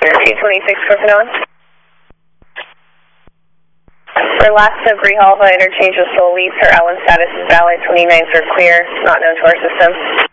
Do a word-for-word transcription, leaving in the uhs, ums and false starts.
two twenty-six Griffin. For last of Grijalva, interchange with Solis, her Allen status is valid, twenty-ninth are clear, not known to our system.